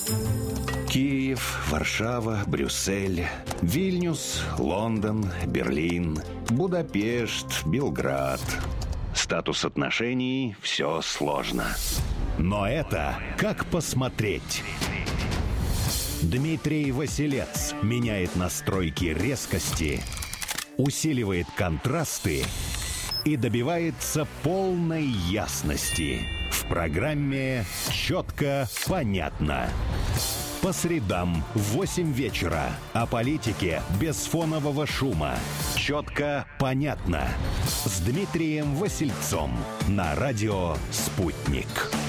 Киев, Варшава, Брюссель, Вильнюс, Лондон, Берлин, Будапешт, Белград. Статус отношений – все сложно. Но это как посмотреть. Дмитрий Василец меняет настройки резкости, усиливает контрасты и добивается полной ясности. В программе «Четко, понятно». По средам в 8 вечера. О политике без фонового шума. «Четко, понятно». С Дмитрием Васильцом на радио «Спутник».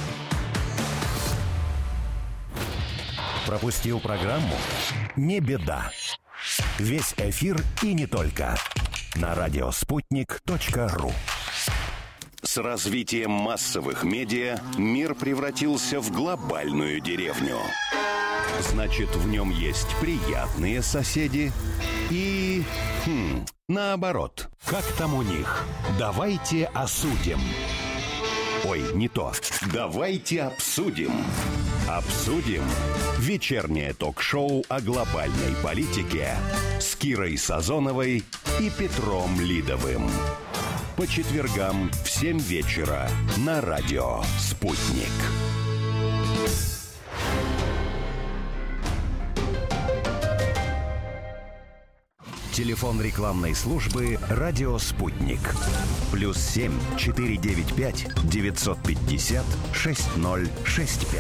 Пропустил программу? Не беда. Весь эфир и не только. На радиоспутник.ру. С развитием массовых медиа мир превратился в глобальную деревню. Значит, в нем есть приятные соседи и... наоборот. Как там у них? Давайте осудим. Ой, не то. Давайте обсудим. Обсудим. Вечернее ток-шоу о глобальной политике с Кирой Сазоновой и Петром Лидовым. По четвергам в 7 вечера на радио «Спутник». Телефон рекламной службы «Радио Спутник». +7 495 950 6065.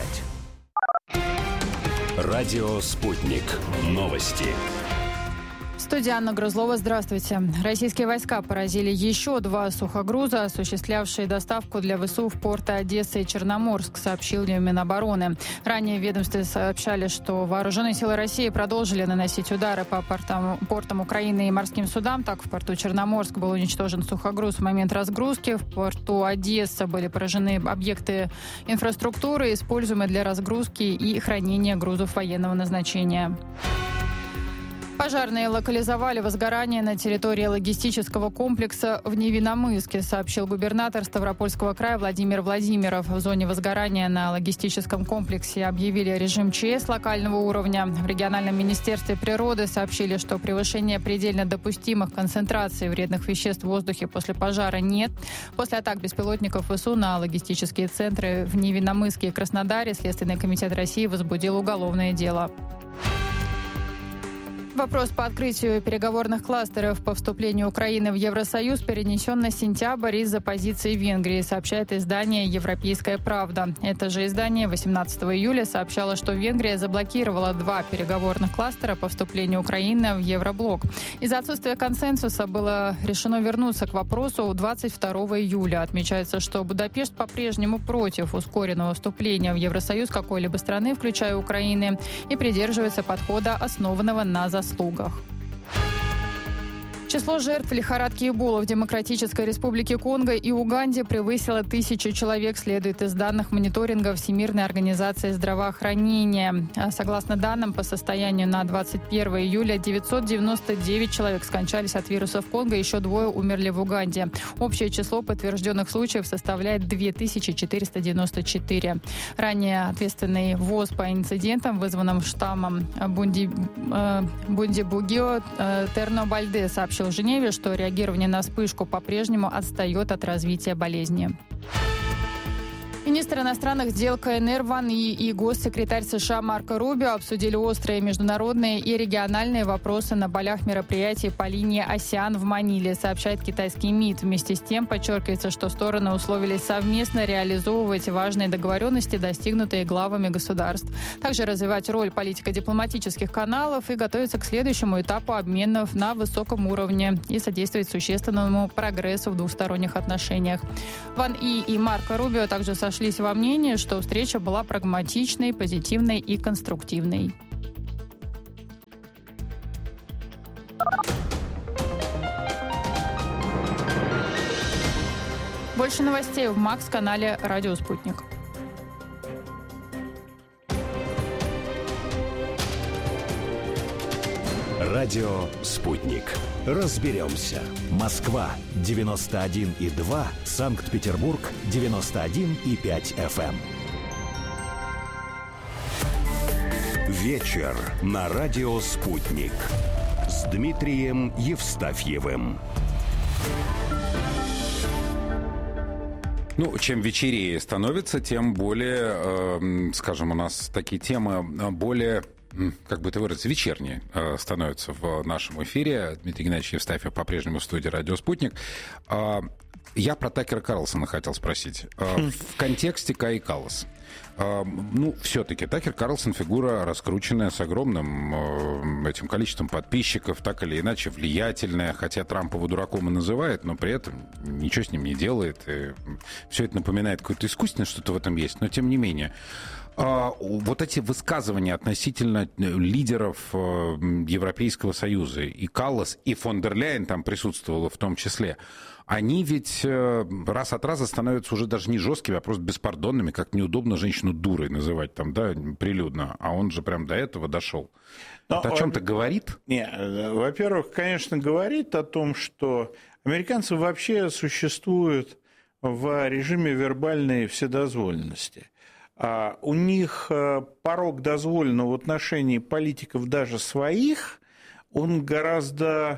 Радио «Спутник». Новости. Студия Анна Грызлова. Здравствуйте. Российские войска поразили еще 2 сухогруза, осуществлявшие доставку для ВСУ в порты Одессы и Черноморск, сообщили Минобороны. Ранее в ведомстве сообщали, что вооруженные силы России продолжили наносить удары по портам Украины и морским судам. Так, в порту Черноморск был уничтожен сухогруз в момент разгрузки. В порту Одесса были поражены объекты инфраструктуры, используемые для разгрузки и хранения грузов военного назначения. Пожарные локализовали возгорание на территории логистического комплекса в Невинномысске, сообщил губернатор Ставропольского края Владимир Владимиров. В зоне возгорания на логистическом комплексе объявили режим ЧС локального уровня. В региональном министерстве природы сообщили, что превышения предельно допустимых концентраций вредных веществ в воздухе после пожара нет. После атак беспилотников ВСУ на логистические центры в Невинномысске и Краснодаре Следственный комитет России возбудил уголовное дело. Вопрос по открытию переговорных кластеров по вступлению Украины в Евросоюз перенесен на сентябрь из-за позиции Венгрии, сообщает издание «Европейская правда». Это же издание 18 июля сообщало, что Венгрия заблокировала 2 переговорных кластера по вступлению Украины в Евроблок. Из-за отсутствия консенсуса было решено вернуться к вопросу 22 июля. Отмечается, что Будапешт по-прежнему против ускоренного вступления в Евросоюз какой-либо страны, включая Украину, и придерживается подхода, основанного на заслугах. Число жертв лихорадки Эбола в Демократической Республике Конго и Уганде превысило 1000 человек, следует из данных мониторинга Всемирной организации здравоохранения. Согласно данным, по состоянию на 21 июля 999 человек скончались от вируса в Конго, еще 2 умерли в Уганде. Общее число подтвержденных случаев составляет 2494. Ранее ответственный ВОЗ по инцидентам, вызванным штаммом Бундибугио Тернобальде, сообщил в Женеве, что реагирование на вспышку по-прежнему отстает от развития болезни. Министр иностранных дел КНР Ван И и госсекретарь США Марко Рубио обсудили острые международные и региональные вопросы на полях мероприятий по линии «АСЕАН» в Маниле, сообщает китайский МИД. Вместе с тем подчеркивается, что стороны условились совместно реализовывать важные договоренности, достигнутые главами государств. Также развивать роль политико-дипломатических каналов и готовиться к следующему этапу обменов на высоком уровне и содействовать существенному прогрессу в двусторонних отношениях. Ван И и Марко Рубио также сошлись во мнении, что встреча была прагматичной, позитивной и конструктивной. Больше новостей в МАКС-канале «Радио Спутник». Радио «Спутник». Разберемся. Москва 91,2, Санкт-Петербург 91,5 FM. Вечер на радио «Спутник» с Дмитрием Евстафьевым. Ну, чем вечерее становится, тем более, скажем, у нас такие темы более, как бы это выразиться, вечерние становятся в нашем эфире. Дмитрий Геннадьевич Евстафьев по-прежнему в студии «Радио Спутник». Я про Такера Карлсона хотел спросить. В контексте Каи Каллас. Ну, все-таки Такер Карлсон фигура раскрученная, с огромным этим количеством подписчиков, так или иначе влиятельная, хотя Трамп его дураком и называет, но при этом ничего с ним не делает. И все это напоминает какое-то искусственное, что-то в этом есть, но тем не менее. Вот эти высказывания относительно лидеров Европейского Союза, и Каллас, и фон дер Ляйен там присутствовала в том числе, они ведь раз от раза становятся уже даже не жесткими, а просто беспардонными, как неудобно женщину дурой называть там, да, прилюдно, а он же прям до этого дошел. Но это о чем-то говорит? Нет, во-первых, конечно, говорит о том, что американцы вообще существуют в режиме вербальной вседозволенности. У них порог дозволенного в отношении политиков даже своих, он гораздо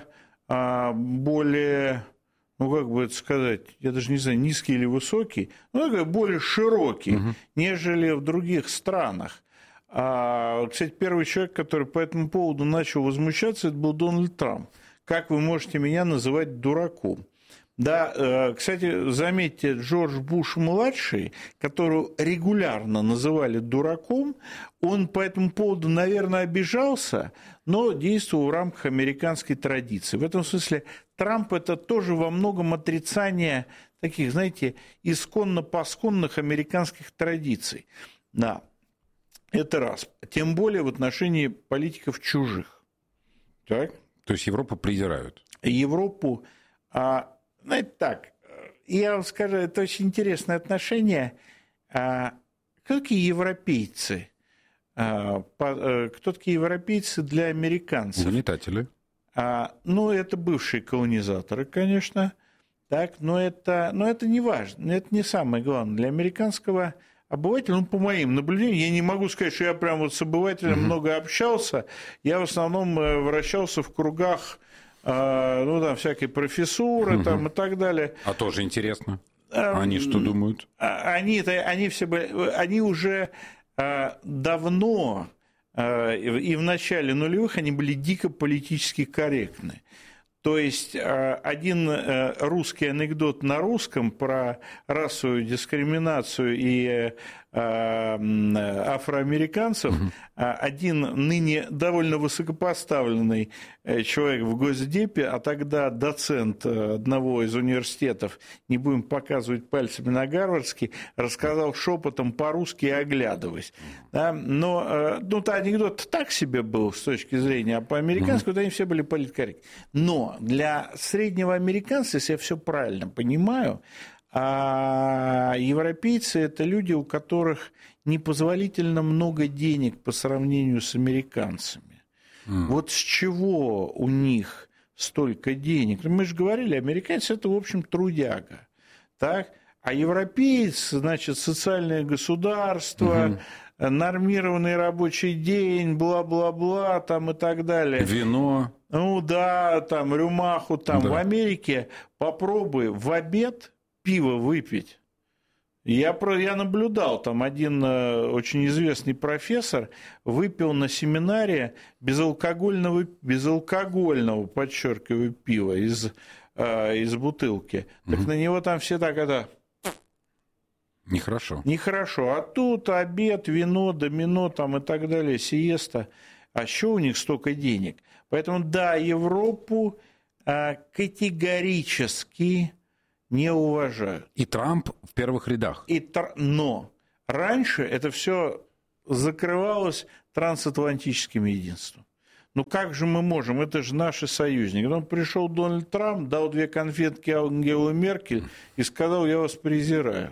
более, ну, как бы это сказать, я даже не знаю, низкий или высокий, но более широкий, нежели в других странах. Кстати, первый человек, который по этому поводу начал возмущаться, это был Дональд Трамп. Как вы можете меня называть дураком? Да, кстати, заметьте, Джордж Буш-младший, которого регулярно называли дураком, он по этому поводу, наверное, обижался, но действовал в рамках американской традиции. В этом смысле Трамп – это тоже во многом отрицание таких, знаете, исконно-посконных американских традиций. Да, это раз. Тем более в отношении политиков чужих. Так? То есть Европу презирают? Европу... Знаете, так, я вам скажу, это очень интересное отношение. Кто такие европейцы? Кто такие европейцы для американцев? Угнетатели. Ну, это бывшие колонизаторы, конечно, так, но это не важно, это не самое главное. Для американского обывателя, ну, по моим наблюдениям, я не могу сказать, что я прям вот с обывателем много общался, я в основном вращался в кругах, ну, там, всякие профессуры там, и так далее. А тоже интересно. Они что думают? Они уже давно, и в начале нулевых, они были дико политически корректны. То есть один русский анекдот на русском про расовую дискриминацию и афроамериканцев, один ныне довольно высокопоставленный человек в Госдепе, а тогда доцент одного из университетов, не будем показывать пальцами на Гарвардский, рассказал шепотом по-русски, оглядываясь. Да? Но анекдот так себе был с точки зрения, а по-американски вот они все были политкорректны. Но для среднего американца, если я все правильно понимаю, а европейцы – это люди, у которых непозволительно много денег по сравнению с американцами. Вот с чего у них столько денег? Мы же говорили, американцы – это, в общем, трудяга. Так? А европеец, значит, социальное государство, нормированный рабочий день, бла-бла-бла, там и так далее. Вино. Ну да, там рюмаху, там да. В Америке попробуй в обед пиво выпить. Я наблюдал, там один очень известный профессор выпил на семинаре безалкогольного, подчеркиваю, пива из бутылки. Так на него там все так это... Нехорошо. Нехорошо. А тут обед, вино, домино там и так далее, сиеста. А что у них столько денег? Поэтому, да, Европу категорически не уважают. И Трамп в первых рядах. Но раньше это все закрывалось трансатлантическим единством. Ну как же мы можем? Это же наши союзники. Потом пришел Дональд Трамп, дал 2 конфетки Ангеле Меркель и сказал: я вас презираю.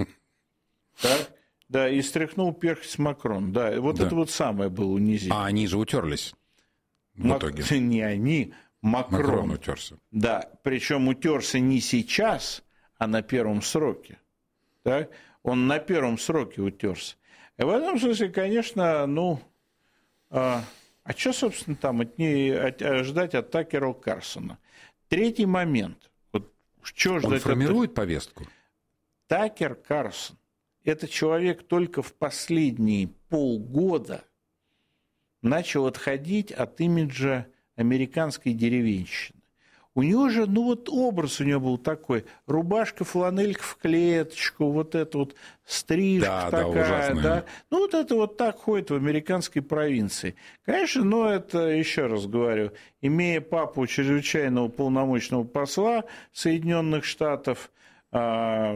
Так? Да, и стряхнул перхоть Макрон. Да, вот да. Это вот самое было унизительно. А они же утерлись в итоге. Не они, Макрон утерся. Да, причем утерся не сейчас, а на первом сроке. Так? Он на первом сроке утерся. И в этом смысле, конечно, что, собственно, там ждать от Такера Карлсона? Третий момент. Вот, что ждать? Он формирует повестку? Такер Карлсон – это человек только в последние полгода начал отходить от имиджа американской деревенщины. У него же, образ у него был такой, рубашка, фланелька в клеточку, вот эта вот стрижка такая, да. Это вот так ходит в американской провинции. Конечно, это, еще раз говорю, имея папу чрезвычайного полномочного посла Соединенных Штатов, как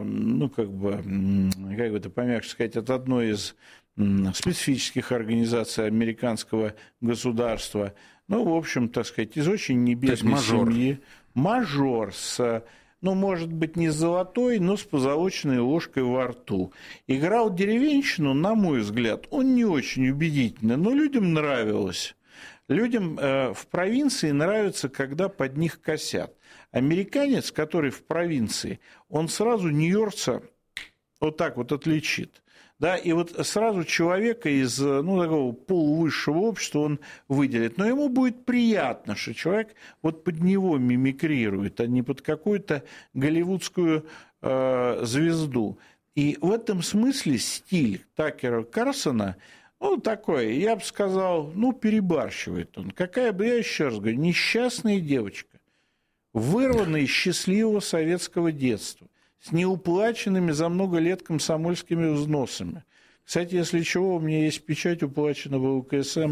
бы это помягче сказать, это одной из специфических организаций американского государства, в общем, так сказать, из очень небесной семьи. Мажор с, может быть, не с золотой, но с позолоченной ложкой во рту. Играл деревенщину, на мой взгляд, он не очень убедительно, но людям нравилось. Людям в провинции нравится, когда под них косят. Американец, который в провинции, он сразу нью-йоркца вот так вот отличит. Да, и вот сразу человека из такого полувысшего общества он выделит. Но ему будет приятно, что человек вот под него мимикрирует, а не под какую-то голливудскую звезду. И в этом смысле стиль Такера Карлсона, такой, я бы сказал, перебарщивает он. Какая бы, я еще раз говорю, несчастная девочка, вырванная из счастливого советского детства, с неуплаченными за много лет комсомольскими взносами. Кстати, если чего, у меня есть печать уплаченного УКСМ.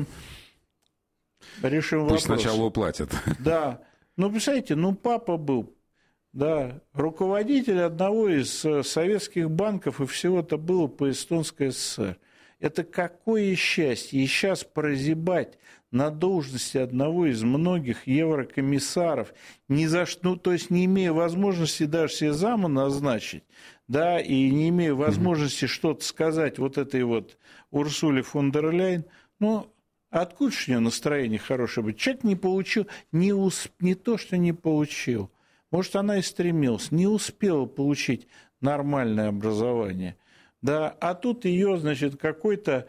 Решим вопрос. Пусть сначала уплатят. Да. Представляете, папа был, да, руководитель одного из советских банков, и всего-то было по Эстонской ССР. Это какое счастье! И сейчас прозябать на должности одного из многих еврокомиссаров, ни за что, то есть не имея возможности даже себе зама назначить, да, и не имея возможности что-то сказать вот этой вот Урсуле фон дер Ляйен, откуда же у нее настроение хорошее быть? Человек не получил, не то, что не получил, может, она и стремилась, не успела получить нормальное образование. Да, а тут ее, какой-то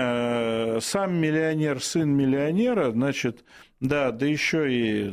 сам миллионер, сын миллионера, да еще и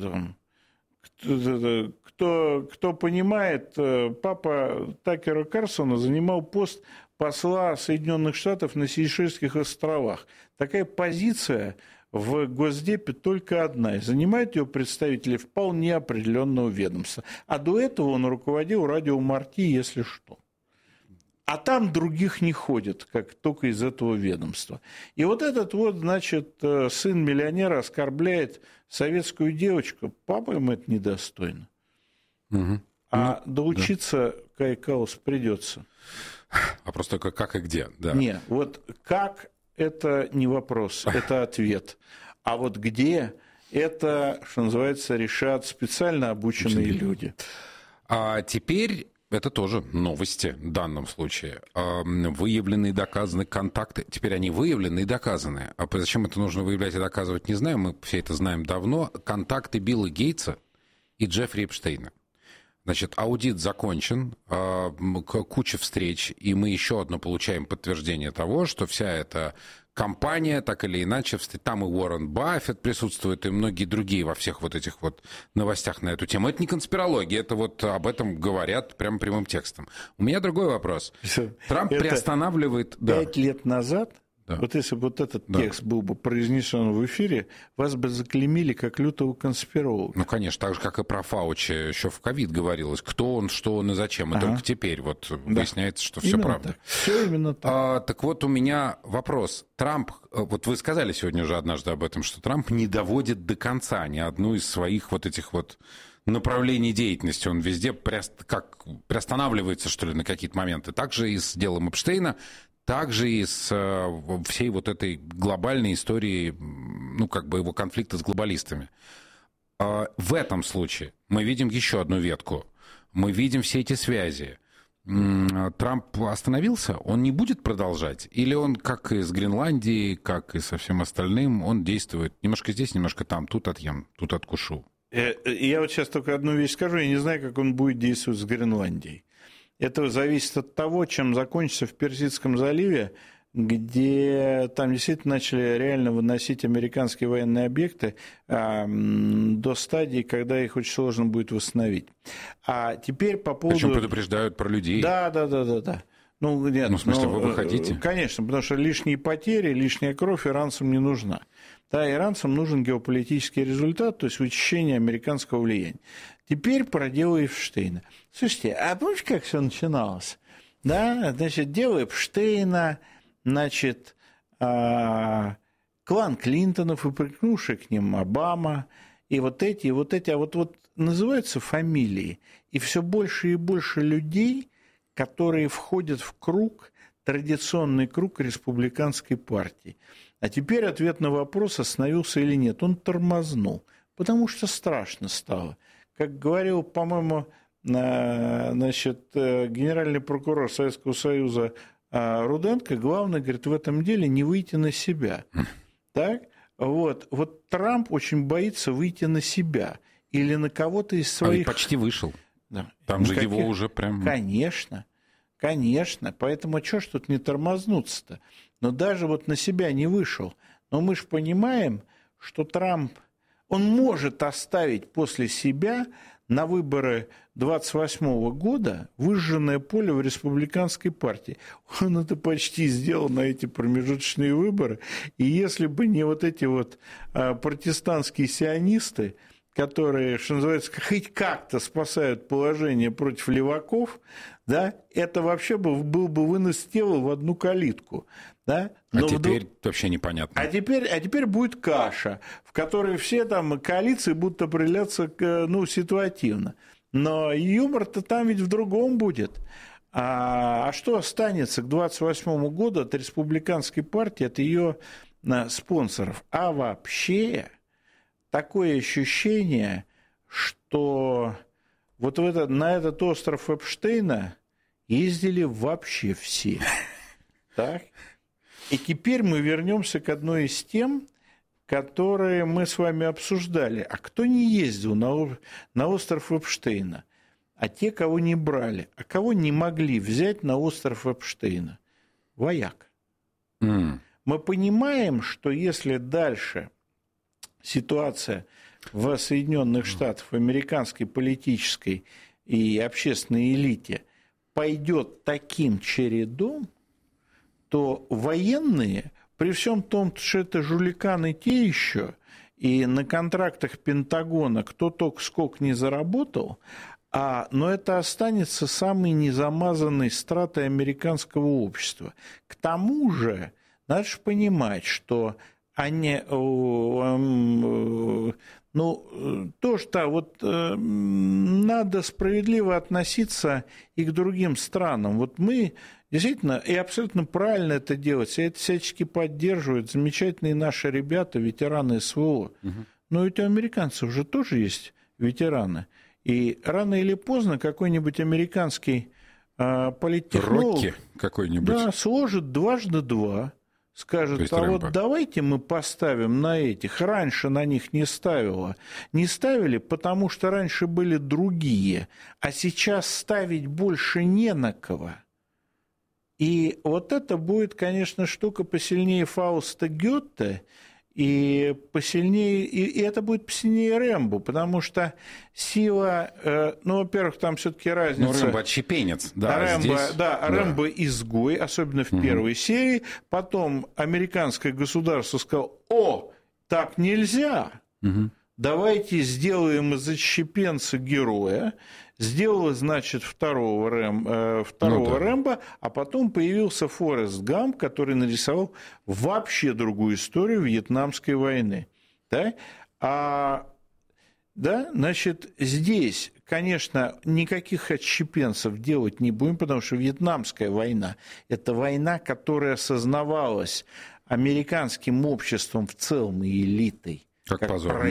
кто понимает, папа Такера Карлсона занимал пост посла Соединенных Штатов на Сейшельских островах. Такая позиция в Госдепе только одна, и занимают ее представители вполне определенного ведомства. А до этого он руководил радио Марти, если что. А там других не ходит, как только из этого ведомства. И вот этот сын миллионера оскорбляет советскую девочку. Папа ему это недостойно. Угу. А доучиться Кайкаус придется. Вопрос только как и где. Да. Нет, как – это не вопрос, это ответ. А вот где – это, что называется, решат специально обученные люди. А теперь... Это тоже новости в данном случае. Выявлены и доказаны контакты. Теперь они выявлены и доказаны. А зачем это нужно выявлять и доказывать, не знаю. Мы все это знаем давно. Контакты Билла Гейтса и Джеффри Эпштейна. Аудит закончен, куча встреч, и мы еще одно получаем подтверждение того, что вся эта компания, так или иначе, там и Уоррен Баффет присутствует, и многие другие во всех вот этих вот новостях на эту тему. Это не конспирология, это об этом говорят прямо прямым текстом. У меня другой вопрос. Трамп приостанавливает... 5 лет назад... Да. Если бы этот текст был бы произнесен в эфире, вас бы заклеймили как лютого конспиролога. Конечно, так же, как и про Фаучи еще в ковид говорилось. Кто он, что он и зачем. И только теперь выясняется, что все правда. Так. Все именно так. Так вот, у меня вопрос. Трамп, вы сказали сегодня уже однажды об этом, что Трамп не доводит до конца ни одну из своих этих направлений деятельности. Он везде приостанавливается, что ли, на какие-то моменты. Также и с делом Эпштейна, также и с всей этой глобальной историей, его конфликта с глобалистами. В этом случае мы видим еще одну ветку. Мы видим все эти связи. Трамп остановился? Он не будет продолжать? Или он, как и с Гренландией, как и со всем остальным, он действует немножко здесь, немножко там, тут отъем, тут откушу? Я сейчас только одну вещь скажу. Я не знаю, как он будет действовать с Гренландией. Это зависит от того, чем закончится в Персидском заливе где там действительно начали реально выносить американские военные объекты до стадии, когда их очень сложно будет восстановить. А теперь по поводу... Причем предупреждают про людей. Да. Ну, нет, в смысле, вы выходите? Конечно, потому что лишние потери, лишняя кровь иранцам не нужна. Да, иранцам нужен геополитический результат, то есть вычищение американского влияния. Теперь про дело Эпштейна. Слушайте, а помните, как все начиналось? Да, значит, дело Эпштейна, значит, клан Клинтонов и прикнувший к ним Обама, и вот эти, а вот называются фамилии, и все больше и больше людей, которые входят в круг, традиционный круг республиканской партии. А теперь ответ на вопрос, остановился или нет. Он тормознул, потому что страшно стало. Как говорил, по-моему, значит, генеральный прокурор Советского Союза Руденко, главное, говорит, в этом деле не выйти на себя. Так? Вот Трамп очень боится выйти на себя или на кого-то из своих... почти вышел. Да. Там же его уже прям... Конечно. Поэтому что ж тут не тормознуться-то? Но даже вот на себя не вышел. Но мы же понимаем, что Трамп, он может оставить после себя на выборы 28 года выжженное поле в республиканской партии. Он это почти сделал на эти промежуточные выборы. И если бы не вот эти вот протестантские сионисты, которые, что называется, хоть как-то спасают положение против леваков, да, это вообще был бы вынос тела в одну калитку. Да? Но теперь вообще непонятно. А теперь будет каша, в которой все там коалиции будут определяться ситуативно. Но юмор-то там ведь в другом будет. А что останется к 28 году от республиканской партии, от ее спонсоров? А вообще такое ощущение, что вот на этот остров Эпштейна ездили вообще все. Так? И теперь мы вернемся к одной из тем, которые мы с вами обсуждали. А кто не ездил на остров Эпштейна? А те, кого не брали. А кого не могли взять на остров Эпштейна? Вояк. Мы понимаем, что если дальше ситуация в Соединенных Штатах, в американской политической и общественной элите пойдет таким чередом, то военные, при всем том, что это жуликаны те еще, и на контрактах Пентагона кто только сколько не заработал, но это останется самой незамазанной стратой американского общества. К тому же, надо же понимать, что они, надо справедливо относиться и к другим странам. Вот мы действительно, и абсолютно правильно это делать, и это всячески поддерживают замечательные наши ребята, ветераны СВО. Но ведь у американцев же тоже есть ветераны. И рано или поздно какой-нибудь американский политтехнолог... Рокки какой-нибудь. Да, сложит 2 × 2. Скажет, вот давайте мы поставим на этих. Раньше на них не ставило. Не ставили, потому что раньше были другие, а сейчас ставить больше не на кого. И вот это будет, конечно, штука посильнее Фауста Гёте, и посильнее, и это будет посильнее Рэмбо, потому что сила, во-первых, там все-таки разница. Рэмбо отщепенец, да. Рэмбо изгой, особенно в первой серии. Потом американское государство сказало: так нельзя. Давайте сделаем из отщепенца героя. Сделала, значит, второго Рэмбо, а потом появился Форест Гамп, который нарисовал вообще другую историю Вьетнамской войны. Да? Значит, здесь, конечно, никаких отщепенцев делать не будем, потому что Вьетнамская война – это война, которая осознавалась американским обществом в целом и элитой. Как позор.